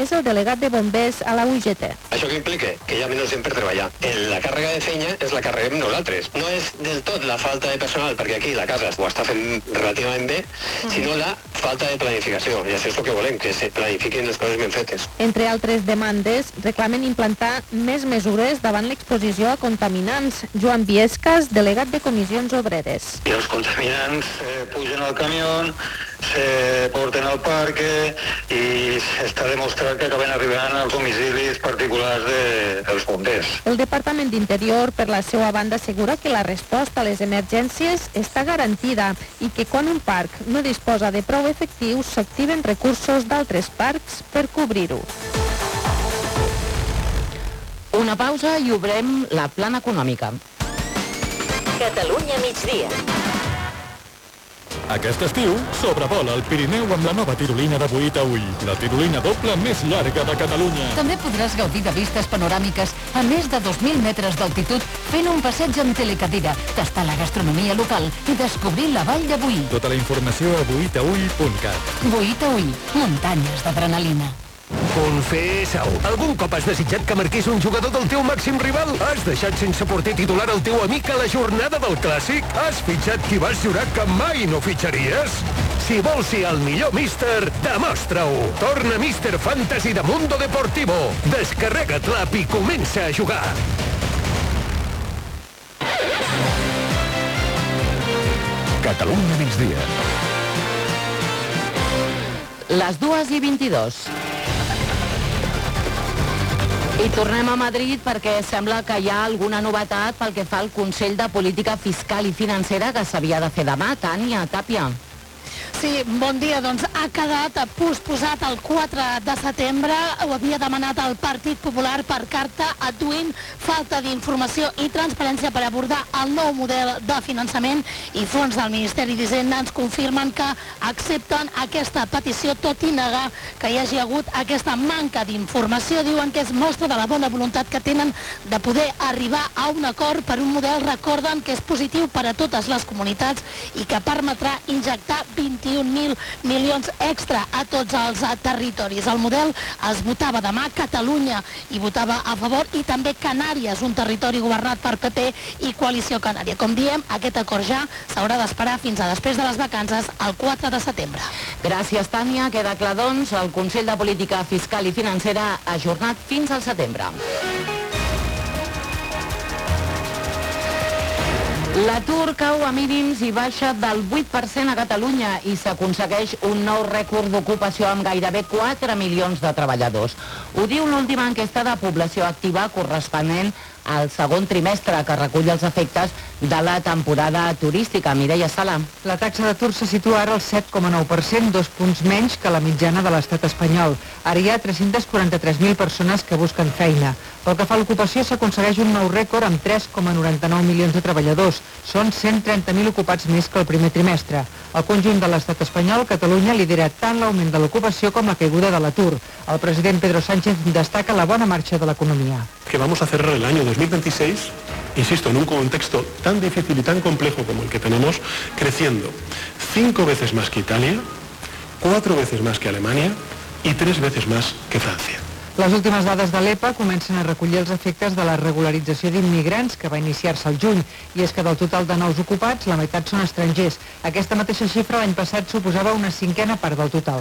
és el delegat de bombers a la UGT. Això que implica que hi ha menys gent per treballar. La càrrega de feina és la carreguem nosaltres. No és del tot la falta de personal, perquè aquí la casa ho està fent relativament bé, sinó la falta de planificació. I això és el que volem, que se planifiquin les coses ben fetes. Entre altres demandes, reclamen implantar més mesures davant l'exposició a contaminants. Joan Viescas, delegat de Comissions Obreres. I els contaminants pugen al camió, se porten al parque i s'està demostrat que acaben arribant als domicilis particulars dels bombers. El Departament d'Interior, per la seva banda, assegura que la resposta a les emergències està garantida i que quan un parc no disposa de prou efectius s'activen recursos d'altres parcs per cobrir-ho. Una pausa i obrem la plana econòmica. Catalunya migdia. Aquest estiu, sobrevola el Pirineu amb la nova tirolina de Boí a Ull, la tirolina doble més llarga de Catalunya. També podràs gaudir de vistes panoràmiques a més de 2.000 metres d'altitud fent un passeig en telecadira, tastar la gastronomia local i descobrir la vall de Boí. Tota la informació a boitaull.cat. Boí a Ull, muntanyes d'adrenalina. Confessa-ho. Algun cop has desitjat que marqués un jugador del teu màxim rival? Has deixat sense porter titular el teu amic a la jornada del Clàssic? Has fitxat qui vas jurar que mai no fitxaries? Si vols ser el millor míster, demostra-ho. Torna Míster Fantasy de Mundo Deportivo. Descarrega't l'app i comença a jugar. Catalunya migdia. Les 2:22. I tornem a Madrid perquè sembla que hi ha alguna novetat pel que fa al Consell de Política Fiscal i Financera que s'havia de fer demà. Tània Tàpia. Sí, bon dia. Doncs ha quedat posposat el 4 de setembre. Ho havia demanat el Partit Popular per carta, adduint falta d'informació i transparència per abordar el nou model de finançament, i fons del Ministeri d'Hisenda ens confirmen que accepten aquesta petició, tot i negar que hi hagi hagut aquesta manca d'informació. Diuen que és mostra de la bona voluntat que tenen de poder arribar a un acord per un model, recorden, que és positiu per a totes les comunitats i que permetrà injectar 21.000 milions extra a tots els territoris. El model es votava demà. Catalunya hi votava a favor, i també Canàries, un territori governat per PP i Coalició Canària. Com diem, aquest acord ja s'haurà d'esperar fins a després de les vacances, el 4 de setembre. Gràcies, Tània. Queda clar, doncs, el Consell de Política Fiscal i Financera ajornat fins al setembre. L'atur cau a mínims i baixa del 8% a Catalunya i s'aconsegueix un nou rècord d'ocupació amb gairebé 4 milions de treballadors. Ho diu l'última enquesta de població activa corresponent al segon trimestre, que recull els efectes de la temporada turística. Mireia Sala. La taxa d'atur se situa ara al 7,9%, 2 punts menys que la mitjana de l'estat espanyol. Ara hi ha 343.000 persones que busquen feina. Pel que fa a l'ocupació, s'aconsegueix un nou rècord amb 3,99 milions de treballadors. Són 130.000 ocupats més que el primer trimestre. Al conjunt de l'estat espanyol, Catalunya lidera tant l'augment de l'ocupació com la caiguda de l'atur. El president Pedro Sánchez destaca la bona marxa de l'economia. Que vamos a cerrar el año 2026, insisto, en un contexto tan difícil y tan complejo como el que tenemos, creciendo 5 veces más que Italia, 4 veces más que Alemania y 3 veces más que Francia. Les últimes dades de l'EPA comencen a recollir els efectes de la regularització d'immigrants que va iniciar-se al juny, i és que del total de nous ocupats, la meitat són estrangers. Aquesta mateixa xifra l'any passat suposava una cinquena part del total.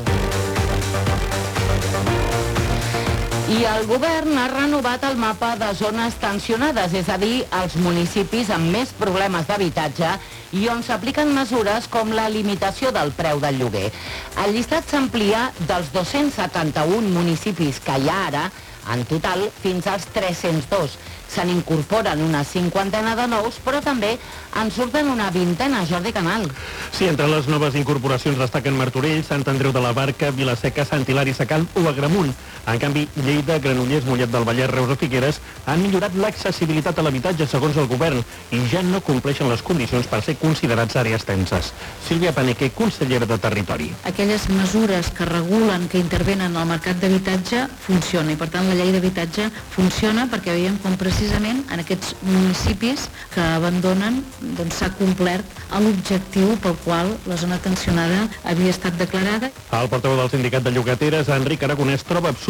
I el govern ha renovat el mapa de zones tensionades, és a dir, els municipis amb més problemes d'habitatge i on s'apliquen mesures com la limitació del preu del lloguer. El llistat s'amplia dels 271 municipis que hi ha ara, en total, fins als 302. Se n'incorporen una cinquantena de nous, però també en surten una vintena. Jordi Canal. Sí, entre les noves incorporacions destaquen Martorell, Sant Andreu de la Barca, Vilaseca, Sant Hilari Sacalm o Agramunt. En canvi, Lleida, Granollers, Mollet del Vallès, Reus o Figueres han millorat l'accessibilitat a l'habitatge segons el govern i ja no compleixen les condicions per ser considerats àrees tenses. Sílvia Paneque, consellera de Territori. Aquelles mesures que regulen, que intervenen al mercat d'habitatge, funcionen. I per tant la llei d'habitatge funciona perquè veiem com precisament en aquests municipis que abandonen s'ha complert l'objectiu pel qual la zona tensionada havia estat declarada. El portaveu del sindicat de llogateres, Enric Aragonès, troba absurd